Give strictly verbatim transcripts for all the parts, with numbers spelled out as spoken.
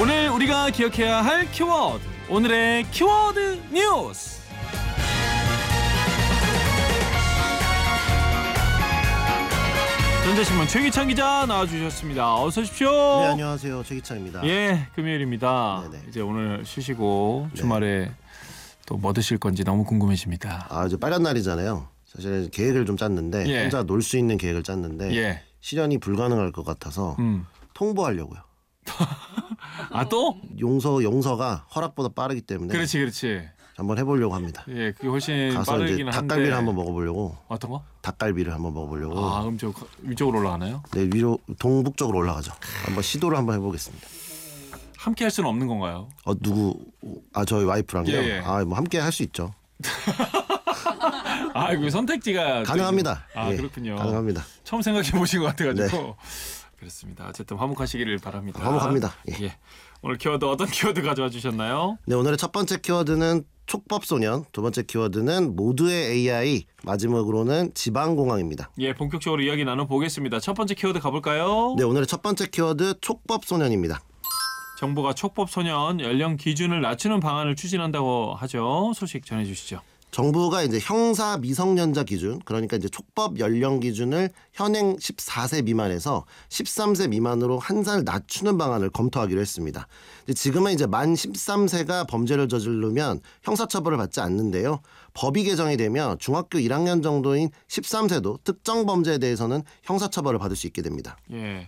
오늘 우리가 기억해야 할 키워드, 오늘의 키워드 뉴스. 전자신문 최기찬 기자 나와주셨습니다. 어서 오십시오. 네, 안녕하세요. 최기찬입니다. 예, 금요일입니다. 네네. 이제 오늘 쉬시고 주말에 네. 또 뭐 드실 건지 너무 궁금해집니다. 아, 이제 빨간 날이잖아요. 사실 계획을 좀 짰는데 예. 혼자 놀 수 있는 계획을 짰는데 예. 실현이 불가능할 것 같아서 음. 통보하려고요. 아 또? 용서 용서가 허락보다 빠르기 때문에 그렇지, 그렇지. 한번 해보려고 합니다. 예, 그게 훨씬 가서 이제 빠르긴 한데. 닭갈비를 한번 먹어보려고. 어떤 거? 닭갈비를 한번 먹어보려고. 아, 그럼 저 위쪽으로 올라가나요? 네, 위로 동북쪽으로 올라가죠. 한번 시도를 한번 해보겠습니다. 함께 할 수는 없는 건가요? 어 누구? 아, 저희 와이프랑요. 예, 예. 아, 뭐 함께 할 수 있죠. 아, 그 선택지가 가능합니다. 아, 예, 그렇군요. 가능합니다. 처음 생각해 보신 것 같아가지고. 네. 그렇습니다. 어쨌든 화목하시기를 바랍니다. 화목합니다. 예. 예. 오늘 키워드 어떤 키워드 가져와 주셨나요? 네, 오늘의 첫 번째 키워드는 촉법소년, 두 번째 키워드는 모두의 에이아이, 마지막으로는 지방공항입니다. 예, 본격적으로 이야기 나눠보겠습니다. 첫 번째 키워드 가볼까요? 네, 오늘의 첫 번째 키워드 촉법소년입니다. 정부가 촉법 소년 연령 기준을 낮추는 방안을 추진한다고 하죠. 소식 전해주시죠. 정부가 이제 형사 미성년자 기준, 그러니까 이제 촉법 연령 기준을 현행 십사 세 미만에서 십삼 세 미만으로 한 살 낮추는 방안을 검토하기로 했습니다. 지금은 이제 만 십삼 세가 범죄를 저지르면 형사처벌을 받지 않는데요. 법이 개정이 되면 중학교 일 학년 정도인 십삼 세도 특정 범죄에 대해서는 형사처벌을 받을 수 있게 됩니다. 예,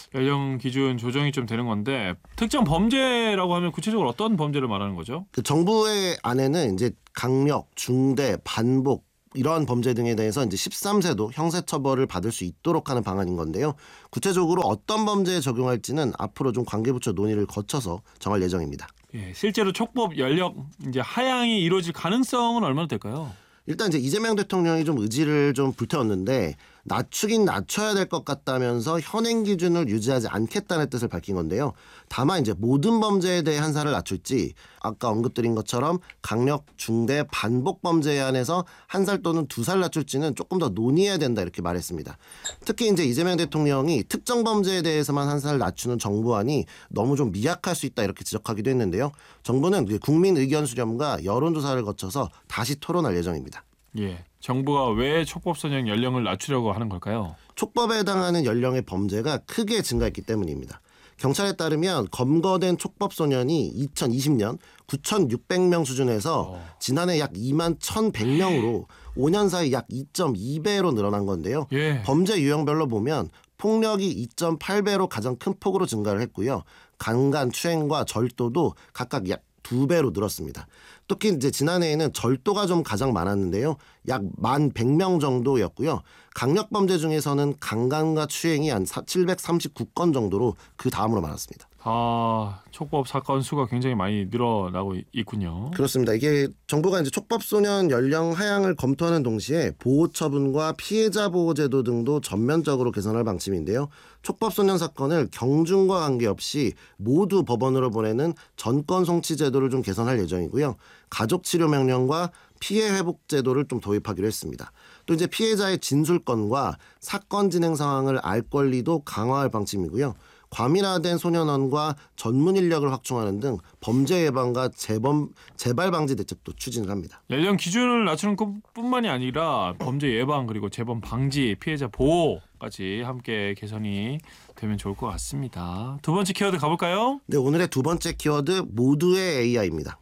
연령 기준 조정이 좀 되는 건데 특정 범죄라고 하면 구체적으로 어떤 범죄를 말하는 거죠? 그 정부의 안에는 이제 강력, 중대, 반복 이러한 범죄 등에 대해서 이제 십삼 세도 형사처벌을 받을 수 있도록 하는 방안인 건데요. 구체적으로 어떤 범죄에 적용할지는 앞으로 좀 관계부처 논의를 거쳐서 정할 예정입니다. 예, 실제로 촉법 연령 이제 하향이 이루어질 가능성은 얼마나 될까요? 일단 이제 이재명 대통령이 좀 의지를 좀 불태웠는데 낮추긴 낮춰야 될 것 같다면서 현행 기준을 유지하지 않겠다는 뜻을 밝힌 건데요. 다만 이제 모든 범죄에 대해 한 살을 낮출지 아까 언급드린 것처럼 강력, 중대, 반복 범죄에 한해서 한 살 또는 두 살 낮출지는 조금 더 논의해야 된다 이렇게 말했습니다. 특히 이제 이재명 대통령이 특정 범죄에 대해서만 한 살 낮추는 정부안이 너무 좀 미약할 수 있다 이렇게 지적하기도 했는데요. 정부는 국민 의견 수렴과 여론조사를 거쳐서 다시 토론할 예정입니다. 예, 정부가 왜 촉법 소년 연령을 낮추려고 하는 걸까요? 촉법에 해당하는 연령의 범죄가 크게 증가했기 때문입니다. 경찰에 따르면 검거된 촉법 소년이 이천이십 년 구천육백 명 수준에서 어. 지난해 약 이만 천백 명으로 오 년 사이 약 이 점 이 배로 늘어난 건데요. 예. 범죄 유형별로 보면 폭력이 이 점 팔 배로 가장 큰 폭으로 증가를 했고요. 강간, 추행과 절도도 각각 약 두 배로 늘었습니다. 특히 이제 지난해에는 절도가 좀 가장 많았는데요. 약 만 백 명 정도였고요. 강력범죄 중에서는 강간과 추행이 한 칠백삼십구 건 정도로 그 다음으로 많았습니다. 아, 촉법 사건 수가 굉장히 많이 늘어나고 있군요. 그렇습니다. 이게 정부가 이제 촉법소년 연령 하향을 검토하는 동시에 보호처분과 피해자 보호제도 등도 전면적으로 개선할 방침인데요. 촉법소년 사건을 경중과 관계없이 모두 법원으로 보내는 전권 송치 제도를 좀 개선할 예정이고요. 가족치료 명령과 피해 회복 제도를 좀 도입하기로 했습니다. 또 이제 피해자의 진술권과 사건 진행 상황을 알 권리도 강화할 방침이고요. 과밀화된 소년원과 전문 인력을 확충하는 등 범죄 예방과 재범, 재발 방지 대책도 추진을 합니다. 연령 기준을 낮추는 것뿐만이 아니라 범죄 예방 그리고 재범 방지, 피해자 보호까지 함께 개선이 되면 좋을 것 같습니다. 두 번째 키워드 가볼까요? 네, 오늘의 두 번째 키워드 모두의 에이아이입니다.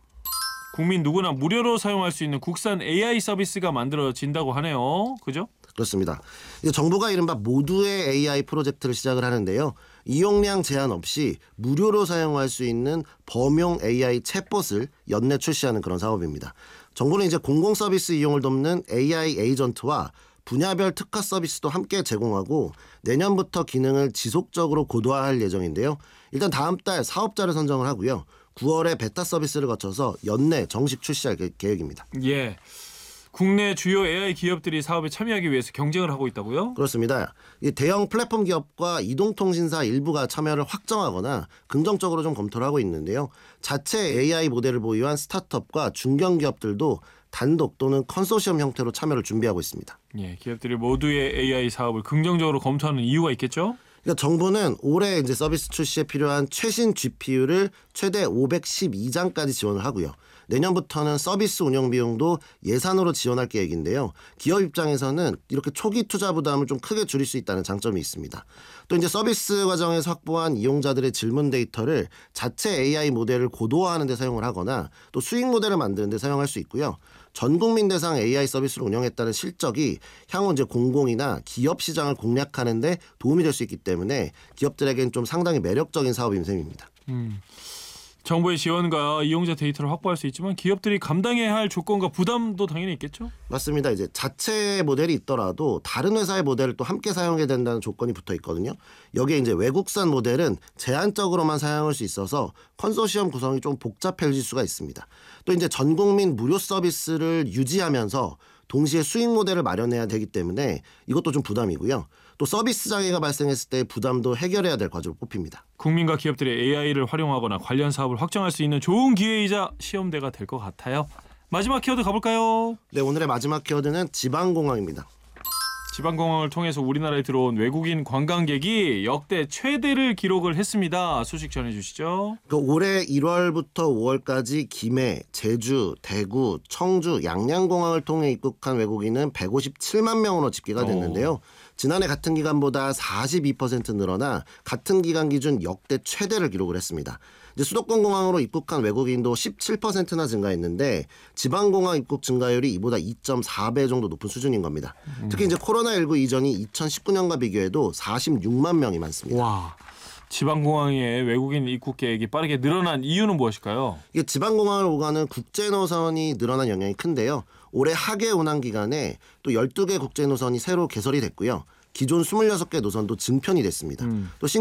국민 누구나 무료로 사용할 수 있는 국산 에이아이 서비스가 만들어진다고 하네요. 그죠? 그렇습니다. 이제 정부가 이른바 모두의 에이아이 프로젝트를 시작을 하는데요. 이용량 제한 없이 무료로 사용할 수 있는 범용 에이아이 챗봇을 연내 출시하는 그런 사업입니다. 정부는 이제 공공 서비스 이용을 돕는 에이아이 에이전트와 분야별 특화 서비스도 함께 제공하고 내년부터 기능을 지속적으로 고도화할 예정인데요. 일단 다음 달 사업자를 선정을 하고요. 구월에 베타 서비스를 거쳐서 연내 정식 출시할 계획입니다. 예. 국내 주요 에이아이 기업들이 사업에 참여하기 위해서 경쟁을 하고 있다고요? 그렇습니다. 대형 플랫폼 기업과 이동통신사 일부가 참여를 확정하거나 긍정적으로 좀 검토를 하고 있는데요. 자체 에이아이 모델을 보유한 스타트업과 중견기업들도 단독 또는 컨소시엄 형태로 참여를 준비하고 있습니다. 예, 기업들이 모두의 에이아이 사업을 긍정적으로 검토하는 이유가 있겠죠? 그러니까 정부는 올해 이제 서비스 출시에 필요한 최신 지피유를 최대 오백십이 장까지 지원을 하고요. 내년부터는 서비스 운영 비용도 예산으로 지원할 계획인데요. 기업 입장에서는 이렇게 초기 투자 부담을 좀 크게 줄일 수 있다는 장점이 있습니다. 또 이제 서비스 과정에서 확보한 이용자들의 질문 데이터를 자체 에이아이 모델을 고도화하는 데 사용을 하거나 또 수익 모델을 만드는 데 사용할 수 있고요. 전 국민 대상 에이아이 서비스를 운영했다는 실적이 향후 이제 공공이나 기업 시장을 공략하는 데 도움이 될 수 있기 때문에 기업들에겐 좀 상당히 매력적인 사업인 셈입니다. 음. 정부의 지원과 이용자 데이터를 확보할 수 있지만 기업들이 감당해야 할 조건과 부담도 당연히 있겠죠? 맞습니다. 이제 자체 모델이 있더라도 다른 회사의 모델을 또 함께 사용해야 된다는 조건이 붙어 있거든요. 여기에 이제 외국산 모델은 제한적으로만 사용할 수 있어서 컨소시엄 구성이 좀 복잡해질 수가 있습니다. 또 이제 전 국민 무료 서비스를 유지하면서 동시에 수익 모델을 마련해야 되기 때문에 이것도 좀 부담이고요. 또 서비스 장애가 발생했을 때 부담도 해결해야 될 과제로 뽑힙니다. 국민과 기업들이 에이아이를 활용하거나 관련 사업을 확장할 수 있는 좋은 기회이자 시험대가 될 것 같아요. 마지막 키워드 가볼까요? 네, 오늘의 마지막 키워드는 지방공항입니다. 지방공항을 통해서 우리나라에 들어온 외국인 관광객이 역대 최대를 기록을 했습니다. 소식 전해주시죠. 그 올해 일월부터 오월까지 김해, 제주, 대구, 청주, 양양공항을 통해 입국한 외국인은 백오십칠만 명으로 집계가 됐는데요. 오. 지난해 같은 기간보다 사십이 퍼센트 늘어나 같은 기간 기준 역대 최대를 기록을 했습니다. 이제 수도권 공항으로 입국한 외국인도 십칠 퍼센트나 증가했는데 지방공항 입국 증가율이 이보다 이 점 사 배 정도 높은 수준인 겁니다. 음. 특히 이제 코로나십구 이전이 이천십구 년과 비교해도 사십육만 명이 많습니다. 와. 지방공항에 외국인 입국 계획이 빠르게 늘어난 이유는 무엇일까요? 이게 지방공항을 오가는 국제노선이 늘어난 영향이 큰데요. 올해 하계 운항 기간에 또 열두 개 국제노선이 새로 개설이 됐고요. 기존 스물여섯 개 노선도 증편이 됐습니다. 음. 또